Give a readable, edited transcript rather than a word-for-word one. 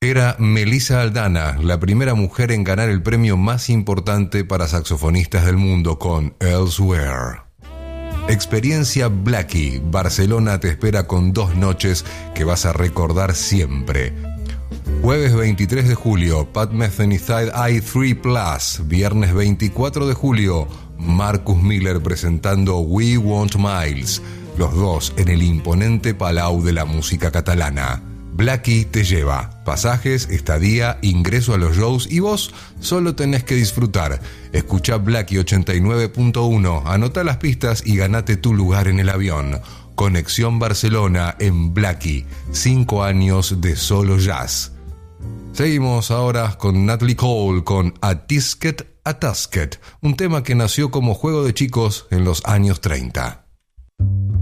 Era Melissa Aldana, la primera mujer en ganar el premio más importante para saxofonistas del mundo con Elsewhere. Experiencia Blackie, Barcelona te espera con 2 noches que vas a recordar siempre. Jueves 23 de julio, Pat Metheny Side Eye 3 Plus. Viernes 24 de julio, Marcus Miller presentando We Want Miles. Los dos en el imponente Palau de la música catalana. Blackie te lleva pasajes, estadía, ingreso a los shows y vos solo tenés que disfrutar. Escuchá Blackie 89.1, anota las pistas y ganate tu lugar en el avión. Conexión Barcelona en Blackie, 5 años de solo jazz. Seguimos ahora con Natalie Cole con A Tisket, A Tasket, un tema que nació como juego de chicos en los años 30.